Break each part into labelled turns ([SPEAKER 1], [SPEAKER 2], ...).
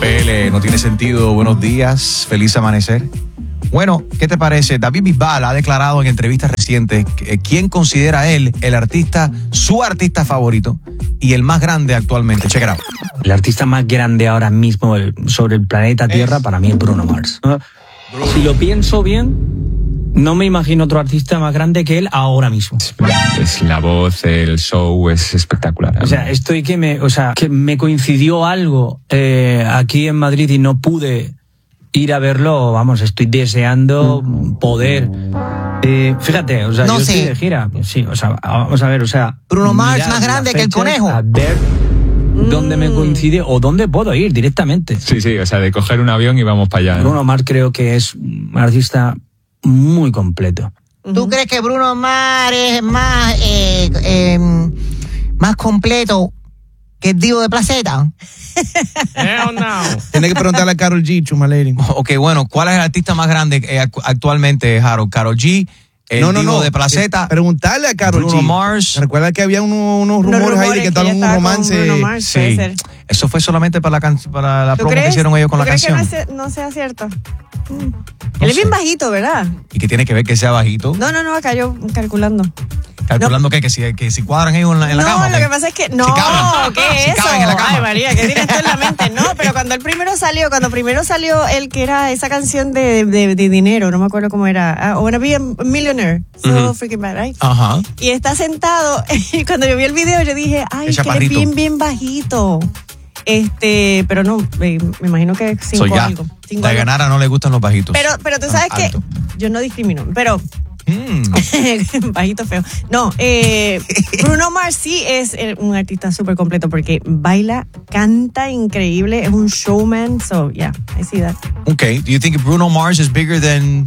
[SPEAKER 1] PL, no tiene sentido. Buenos días, feliz amanecer. Bueno, ¿qué te parece? David Bisbal ha declarado en entrevistas recientes quién considera él el artista, su artista favorito y el más grande actualmente. Check it out.
[SPEAKER 2] El artista más grande ahora mismo sobre el planeta Tierra para mí es Bruno Mars. Si lo pienso bien, no me imagino otro artista más grande que él ahora mismo.
[SPEAKER 3] Es la voz, el show es espectacular.
[SPEAKER 2] O sea, que me coincidió algo aquí en Madrid y no pude ir a verlo. Vamos, estoy deseando poder. Fíjate, o sea,
[SPEAKER 4] no
[SPEAKER 2] yo
[SPEAKER 4] sé.
[SPEAKER 2] estoy de gira. Sí, o sea, vamos a ver, o sea.
[SPEAKER 4] Bruno Mars más grande que el conejo.
[SPEAKER 2] A ver dónde me coincide o dónde puedo ir directamente.
[SPEAKER 3] Sí, o sea, de coger un avión y vamos para allá.
[SPEAKER 2] Bruno Mars creo que es un artista muy completo.
[SPEAKER 4] ¿Tú crees que Bruno Mars es más completo que el Divo de Placeta?
[SPEAKER 5] Hell no.
[SPEAKER 6] Tiene que preguntarle a Karol G, Chumaleri.
[SPEAKER 1] Ok, bueno, ¿cuál es el artista más grande actualmente, Harold? ¿Karol G? ¿El Divo de Placeta?
[SPEAKER 6] Preguntarle a Karol
[SPEAKER 1] Bruno
[SPEAKER 6] G.
[SPEAKER 1] Mars.
[SPEAKER 6] Recuerda que había unos rumores ahí de que estaban en un romance.
[SPEAKER 5] Mars,
[SPEAKER 1] Sí, eso fue solamente para la promo que hicieron ellos con la canción.
[SPEAKER 5] ¿Tú crees que no sea cierto? Él es bien bajito, ¿verdad?
[SPEAKER 1] ¿Y qué tiene que ver que sea bajito?
[SPEAKER 5] No, acá yo calculando.
[SPEAKER 1] ¿Calculando qué? Que si cuadran ellos en la cama.
[SPEAKER 5] No, lo que pasa es que... No,
[SPEAKER 1] Si caben.
[SPEAKER 5] ¿qué es
[SPEAKER 1] Si
[SPEAKER 5] eso?
[SPEAKER 1] caben en la cama.
[SPEAKER 5] Ay, María, ¿qué tienes tú en la mente? No, pero cuando primero salió él, que era esa canción de dinero, no me acuerdo cómo era. I wanna be a millionaire. So freaking bad, right?
[SPEAKER 1] Ajá.
[SPEAKER 5] Y está sentado, y cuando yo vi el video, yo dije, ay,
[SPEAKER 1] El
[SPEAKER 5] que él es
[SPEAKER 1] chaparrito.
[SPEAKER 5] bien bajito. Pero no, me imagino que 5
[SPEAKER 1] So, ya,
[SPEAKER 5] algo. cinco
[SPEAKER 1] de
[SPEAKER 5] algo.
[SPEAKER 1] Ganara no le gustan los bajitos.
[SPEAKER 5] Pero tú sabes que
[SPEAKER 1] Alto.
[SPEAKER 5] yo no discrimino, pero bajito feo. No, Bruno Mars sí es un artista súper completo porque baila, canta increíble, es un showman, so yeah, I see that.
[SPEAKER 1] Okay, do you think Bruno Mars is bigger than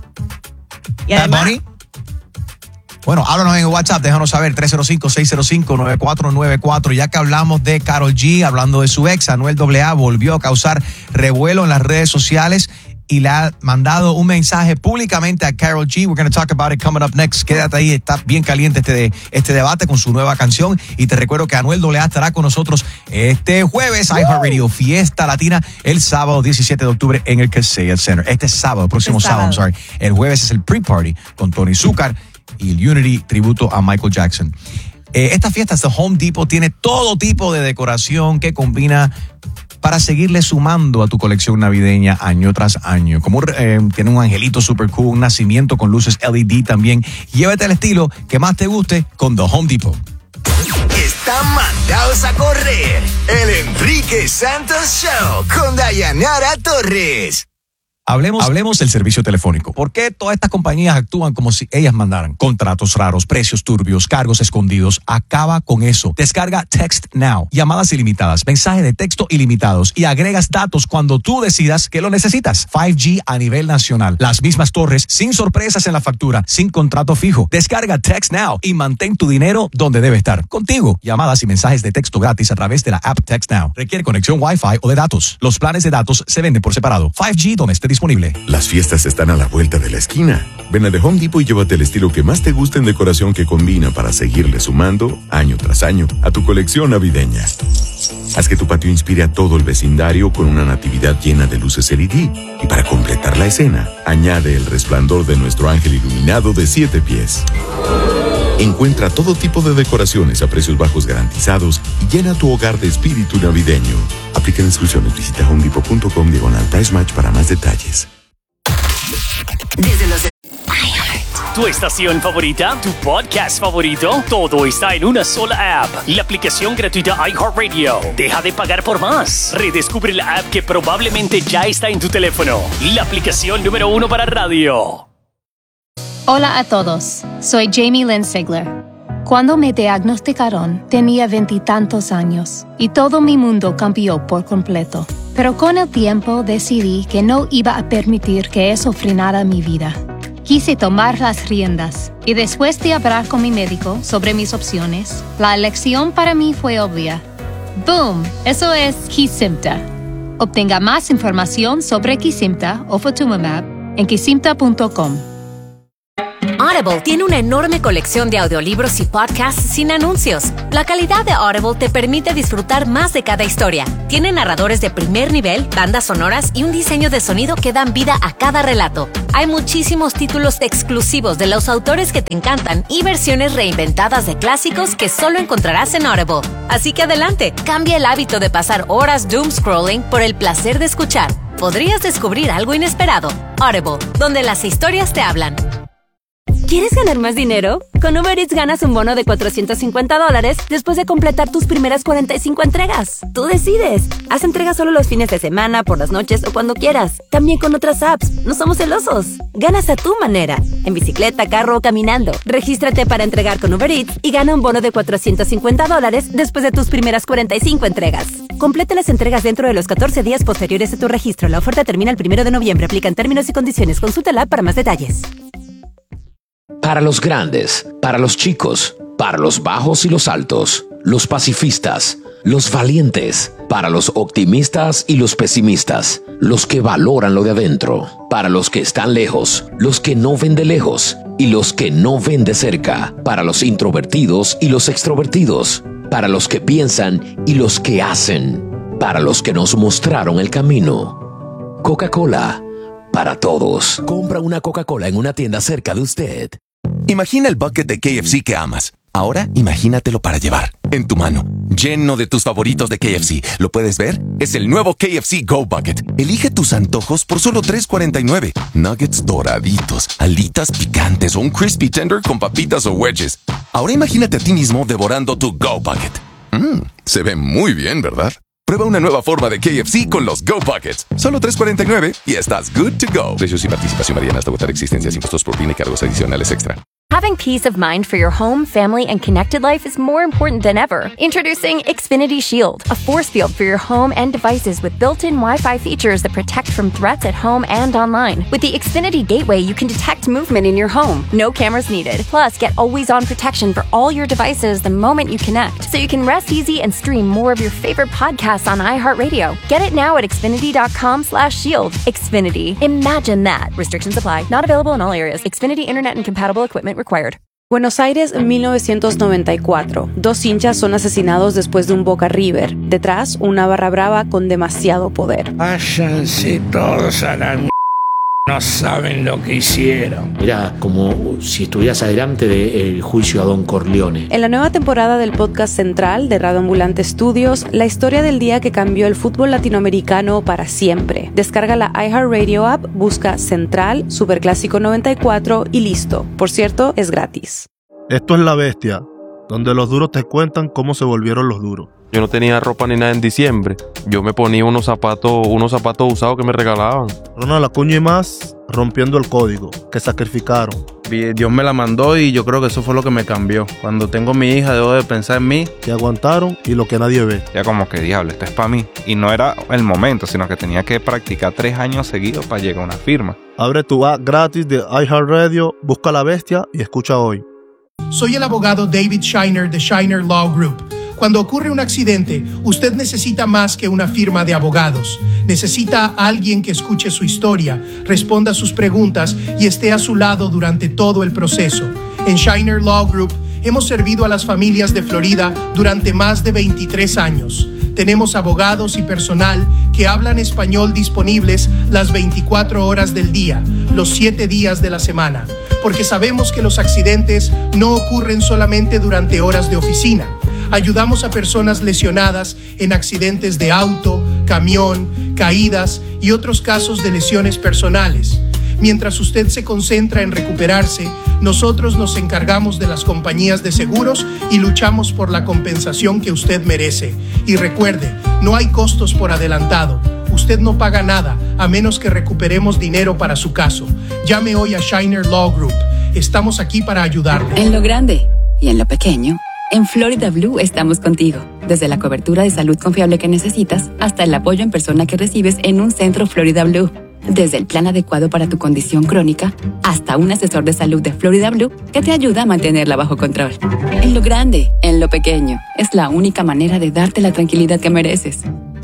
[SPEAKER 5] Y
[SPEAKER 1] Bad
[SPEAKER 5] además,
[SPEAKER 1] Bunny? Bueno, háblanos en el WhatsApp, déjanos saber, 305-605-9494. Ya que hablamos de Karol G, hablando de su ex, Anuel AA, volvió a causar revuelo en las redes sociales y le ha mandado un mensaje públicamente a Karol G. We're going to talk about it coming up next. Quédate ahí, está bien caliente este debate con su nueva canción. Y te recuerdo que Anuel AA estará con nosotros este jueves, iHeartRadio Fiesta Latina, el sábado 17 de octubre en el Kaseya Center. Este sábado, próximo sábado, I'm sorry. El jueves es el pre-party con Tony Zúcar y el Unity tributo a Michael Jackson. Esta fiesta de Home Depot tiene todo tipo de decoración que combina para seguirle sumando a tu colección navideña año tras año. Como tiene un angelito super cool, un nacimiento con luces LED también. Llévate el estilo que más te guste con The Home Depot.
[SPEAKER 7] Están mandados a correr. El Enrique Santos Show con Dayanara Torres.
[SPEAKER 1] Hablemos del servicio telefónico. ¿Por qué todas estas compañías actúan como si ellas mandaran? Contratos raros, precios turbios, cargos escondidos. Acaba con eso. Descarga Text Now. Llamadas ilimitadas, mensajes de texto ilimitados y agregas datos cuando tú decidas que lo necesitas. 5G a nivel nacional. Las mismas torres, sin sorpresas en la factura, sin contrato fijo. Descarga Text Now y mantén tu dinero donde debe estar. Contigo. Llamadas y mensajes de texto gratis a través de la app Text Now. Requiere conexión Wi-Fi o de datos. Los planes de datos se venden por separado. 5G donde esté disponible.
[SPEAKER 8] Las fiestas están a la vuelta de la esquina. Ven a The Home Depot y llévate el estilo que más te guste en decoración que combina para seguirle sumando, año tras año, a tu colección navideña. Haz que tu patio inspire a todo el vecindario con una natividad llena de luces LED. Y para completar la escena, añade el resplandor de nuestro ángel iluminado de 7 pies. Encuentra todo tipo de decoraciones a precios bajos garantizados y llena tu hogar de espíritu navideño. Aplican inscripciones. Visita homedepot.com/price match para más detalles.
[SPEAKER 7] Desde los
[SPEAKER 9] Tu estación favorita, tu podcast favorito, todo está en una sola app. La aplicación gratuita iHeartRadio. Deja de pagar por más. Redescubre la app que probablemente ya está en tu teléfono. La aplicación número 1 para radio.
[SPEAKER 10] Hola a todos, soy Jamie Lynn Sigler. Cuando me diagnosticaron, tenía 20 y tantos años y todo mi mundo cambió por completo. Pero con el tiempo decidí que no iba a permitir que eso frenara mi vida. Quise tomar las riendas y después de hablar con mi médico sobre mis opciones, la elección para mí fue obvia. ¡Boom! Eso es Kesimpta. Obtenga más información sobre Kesimpta o Ofatumumab en kesimpta.com.
[SPEAKER 11] Audible tiene una enorme colección de audiolibros y podcasts sin anuncios. La calidad de Audible te permite disfrutar más de cada historia. Tiene narradores de primer nivel, bandas sonoras y un diseño de sonido que dan vida a cada relato. Hay muchísimos títulos exclusivos de los autores que te encantan y versiones reinventadas de clásicos que solo encontrarás en Audible. Así que adelante, cambia el hábito de pasar horas doom scrolling por el placer de escuchar. Podrías descubrir algo inesperado. Audible, donde las historias te hablan.
[SPEAKER 12] ¿Quieres ganar más dinero? Con Uber Eats ganas un bono de $450 después de completar tus primeras 45 entregas. Tú decides. Haz entregas solo los fines de semana, por las noches o cuando quieras. También con otras apps. No somos celosos. Ganas a tu manera. En bicicleta, carro o caminando. Regístrate para entregar con Uber Eats y gana un bono de $450 después de tus primeras 45 entregas. Completa las entregas dentro de los 14 días posteriores a tu registro. La oferta termina el 1 de noviembre. Aplican términos y condiciones. Consulta la app para más detalles.
[SPEAKER 13] Para los grandes, para los chicos, para los bajos y los altos, los pacifistas, los valientes, para los optimistas y los pesimistas, los que valoran lo de adentro, para los que están lejos, los que no ven de lejos y los que no ven de cerca, para los introvertidos y los extrovertidos, para los que piensan y los que hacen, para los que nos mostraron el camino. Coca-Cola, para todos. Compra una Coca-Cola en una tienda cerca de usted.
[SPEAKER 14] Imagina el bucket de KFC que amas. Ahora imagínatelo para llevar, en tu mano, lleno de tus favoritos de KFC. ¿Lo puedes ver? Es el nuevo KFC Go Bucket. Elige tus antojos por solo $3.49. Nuggets doraditos, alitas picantes o un crispy tender con papitas o wedges. Ahora imagínate a ti mismo devorando tu Go Bucket. Se ve muy bien, ¿verdad? Prueba una nueva forma de KFC con los Go Buckets. Solo $3.49 y estás good to go. Precios y participación varían hasta agotar existencias, impuestos por PIN y cargos adicionales extra.
[SPEAKER 12] Having peace of mind for your home, family, and connected life is more important than ever. Introducing Xfinity Shield, a force field for your home and devices with built-in Wi-Fi features that protect from threats at home and online. With the Xfinity Gateway, you can detect movement in your home. No cameras needed. Plus, get always-on protection for all your devices the moment you connect, so you can rest easy and stream more of your favorite podcasts on iHeartRadio. Get it now at Xfinity.com/shield. Xfinity. Imagine that. Restrictions apply. Not available in all areas. Xfinity Internet and compatible equipment required.
[SPEAKER 15] Buenos Aires, 1994. 2 hinchas son asesinados después de un Boca River. Detrás, una barra brava con demasiado poder.
[SPEAKER 16] Váyanse todos a la m***. No saben lo que hicieron.
[SPEAKER 17] Era como si estuvieras adelante del juicio a Don Corleone.
[SPEAKER 15] En la nueva temporada del podcast central de Radio Ambulante Studios, la historia del día que cambió el fútbol latinoamericano para siempre. Descarga la iHeartRadio app, busca Central, Superclásico 94 y listo. Por cierto, es gratis.
[SPEAKER 18] Esto es La Bestia, donde los duros te cuentan cómo se volvieron los duros.
[SPEAKER 19] Yo no tenía ropa ni nada en diciembre. Yo me ponía unos zapatos usados que me regalaban.
[SPEAKER 18] Ronald Acuña y más rompiendo el código, que sacrificaron.
[SPEAKER 19] Dios me la mandó y yo creo que eso fue lo que me cambió. Cuando tengo mi hija debo de pensar en mí.
[SPEAKER 18] Que aguantaron y lo que nadie ve.
[SPEAKER 20] Ya como que diablo, esto es para mí. Y no era el momento, sino que tenía que practicar 3 años seguidos para llegar a una firma.
[SPEAKER 18] Abre tu app gratis de iHeartRadio, busca La Bestia y escucha hoy.
[SPEAKER 21] Soy el abogado David Shiner de Shiner Law Group. Cuando ocurre un accidente, usted necesita más que una firma de abogados. Necesita a alguien que escuche su historia, responda sus preguntas y esté a su lado durante todo el proceso. En Shiner Law Group hemos servido a las familias de Florida durante más de 23 años. Tenemos abogados y personal que hablan español disponibles las 24 horas del día, los 7 días de la semana, porque sabemos que los accidentes no ocurren solamente durante horas de oficina. Ayudamos a personas lesionadas en accidentes de auto, camión, caídas y otros casos de lesiones personales. Mientras usted se concentra en recuperarse, nosotros nos encargamos de las compañías de seguros y luchamos por la compensación que usted merece. Y recuerde, no hay costos por adelantado. Usted no paga nada a menos que recuperemos dinero para su caso. Llame hoy a Shiner Law Group. Estamos aquí para ayudarle.
[SPEAKER 22] En lo grande y en lo pequeño, en Florida Blue estamos contigo. Desde la cobertura de salud confiable que necesitas hasta el apoyo en persona que recibes en un centro Florida Blue. Desde el plan adecuado para tu condición crónica hasta un asesor de salud de Florida Blue que te ayuda a mantenerla bajo control. En lo grande, en lo pequeño, es la única manera de darte la tranquilidad que mereces.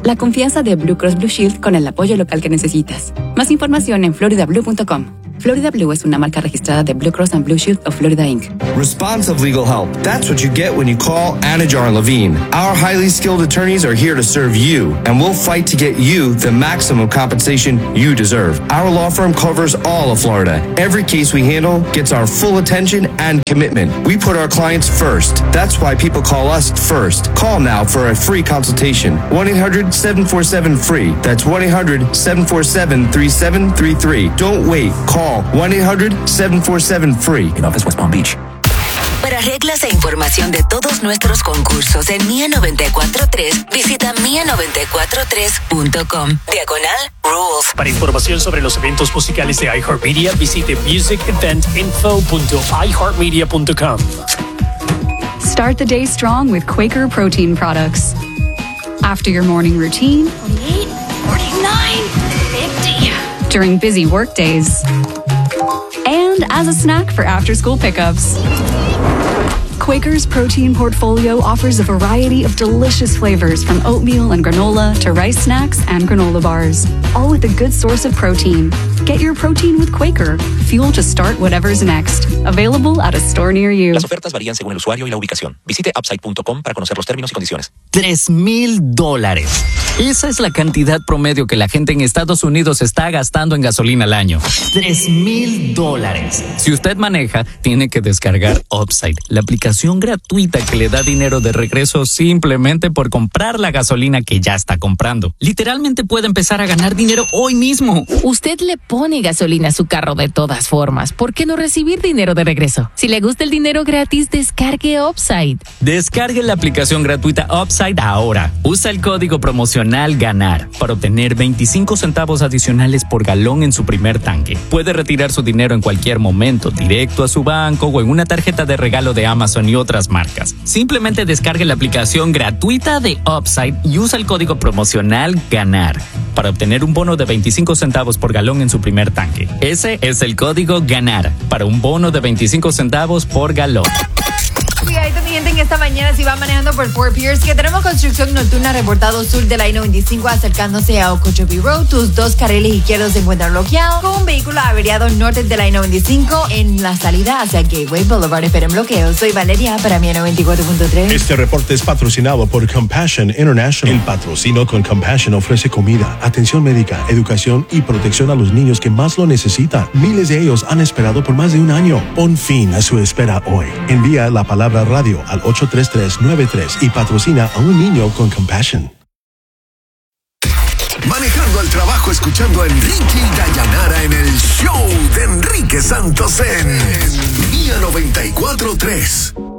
[SPEAKER 22] La confianza de Blue Cross Blue Shield con el apoyo local que necesitas. Más información en floridablue.com. Florida Blue es una marca registrada de Blue Cross and Blue Shield of Florida Inc.
[SPEAKER 2] Responsive legal help. That's what you get when you call Anajar Levine. Our highly skilled attorneys are here to serve you, and we'll fight to get you the maximum compensation you deserve. Our law firm covers all of Florida. Every case we handle gets our full attention and commitment. We put our clients first. That's why people call us first. Call now for a free consultation. 1-800-747-FREE. That's 1-800-747-3733. Don't wait. Call 1-800-747-FREE. In Office West Palm Beach.
[SPEAKER 7] Para reglas e información de todos nuestros concursos en Mía 94.3, visita mía943.com/rules.
[SPEAKER 9] Para información sobre los eventos musicales de iHeartMedia, visite musiceventinfo.iheartmedia.com.
[SPEAKER 3] Start the day strong with Quaker protein products. After your morning routine,
[SPEAKER 23] 48, 49, 50.
[SPEAKER 3] During busy work days, and as a snack for after-school pickups. Quaker's protein portfolio offers a variety of delicious flavors from oatmeal and granola to rice snacks and granola bars, all with a good source of protein. Get your protein with Quaker. Fuel to start whatever's next. Available at a store near you.
[SPEAKER 24] Las ofertas varían según el usuario y la ubicación. Visite upside.com para conocer los términos y condiciones.
[SPEAKER 25] $3,000. Esa es la cantidad promedio que la gente en Estados Unidos está gastando en gasolina al año. $3,000. Si usted maneja, tiene que descargar Upside, la aplicación gratuita que le da dinero de regreso simplemente por comprar la gasolina que ya está comprando. Literalmente puede empezar a ganar dinero hoy mismo.
[SPEAKER 26] Usted le pone gasolina a su carro de todas formas. ¿Por qué no recibir dinero de regreso? Si le gusta el dinero gratis, descargue Upside.
[SPEAKER 25] Descargue la aplicación gratuita Upside ahora. Usa el código promocional GANAR para obtener 25 centavos adicionales por galón en su primer tanque. Puede retirar su dinero en cualquier momento, directo a su banco o en una tarjeta de regalo de Amazon y otras marcas. Simplemente descargue la aplicación gratuita de Upside y usa el código promocional GANAR para obtener un bono de 25 centavos por galón en su primer tanque. Ese es el código GANAR para un bono de 25 centavos por galón.
[SPEAKER 27] Cuidadito, mi gente, en esta mañana si va manejando por Fort Pierce, que tenemos construcción nocturna reportado sur de la I-95 acercándose a Okeechobee Road. Tus dos carriles izquierdos se encuentran bloqueados con un vehículo averiado norte de la I-95 en la salida hacia Gateway Boulevard. Esperen bloqueo. Soy Valeria para Mía 94.3.
[SPEAKER 28] Este reporte es patrocinado por Compassion International. El patrocinio con Compassion ofrece comida, atención médica, educación y protección a los niños que más lo necesitan. Miles de ellos han esperado por más de un año. Pon fin a su espera hoy. Envía la palabra radio al 833-93 y patrocina a un niño con Compassion.
[SPEAKER 7] Manejando al trabajo, escuchando a Enrique y Dayanara en el show de Enrique Santos en Mía 94.3.